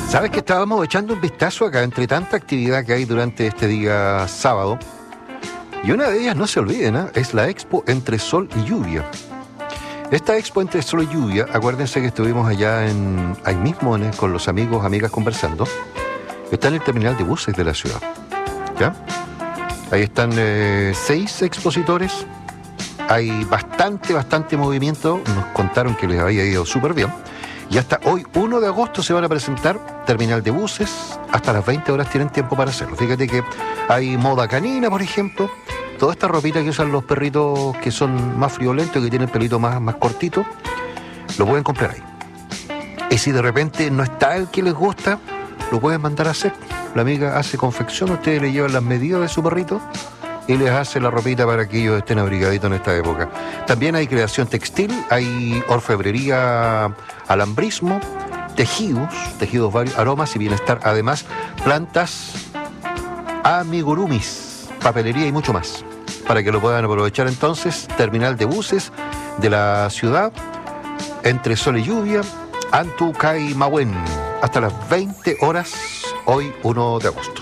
Sabes que estábamos echando un vistazo acá entre tanta actividad que hay durante este día sábado, y una de ellas, no se olviden, es la Expo Entre Sol y Lluvia. Esta Expo Entre Sol y Lluvia, acuérdense que estuvimos allá ahí mismo con los amigos, amigas conversando, está en el terminal de buses de la ciudad, ¿ya? Ahí están 6 expositores, hay bastante movimiento, nos contaron que les había ido súper bien. Y hasta hoy, 1 de agosto, se van a presentar terminal de buses. Hasta las 20 horas tienen tiempo para hacerlo. Fíjate que hay moda canina, por ejemplo. Toda esta ropita que usan los perritos que son más friolentos, que tienen el pelito más cortito, lo pueden comprar ahí. Y si de repente no está el que les gusta, lo pueden mandar a hacer. La amiga hace confección, ustedes le llevan las medidas de su perrito y les hace la ropita para que ellos estén abrigaditos en esta época. También hay creación textil, hay orfebrería, alambrismo, tejidos varios, aromas y bienestar. Además, plantas, amigurumis, papelería y mucho más. Para que lo puedan aprovechar entonces, terminal de buses de la ciudad, Entre Sol y Lluvia, Antucaimahuen, hasta las 20 horas, hoy 1 de agosto.